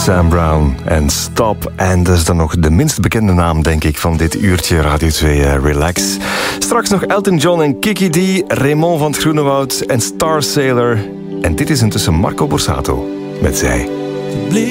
Sam Brown en Stop. En dat is dan nog de minst bekende naam, denk ik, van dit uurtje Radio 2 Relax. Straks nog Elton John en Kiki D, Raymond van het Groenewoud en Star Sailor. En dit is intussen Marco Borsato met Zij.